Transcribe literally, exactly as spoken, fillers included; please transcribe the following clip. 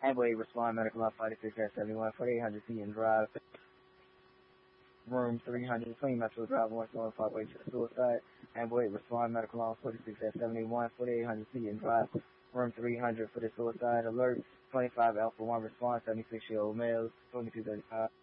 Ambulate respond medical law forty-six at seventy-one forty-eight hundred Seaton Drive, room three hundred, twenty Metro Drive, West North Parkway to the suicide. Ambulate respond medical law forty-six at seventy-one forty-eight hundred Seaton Drive, room three hundred for the suicide. Alert twenty-five Alpha one response, seventy-six year old male, twenty-two thirty-five.